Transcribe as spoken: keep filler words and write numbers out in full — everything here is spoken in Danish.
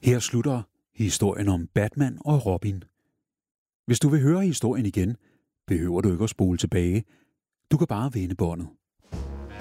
Her slutter historien om Batman og Robin. Hvis du vil høre historien igen, behøver du ikke at spole tilbage. Du kan bare vende båndet.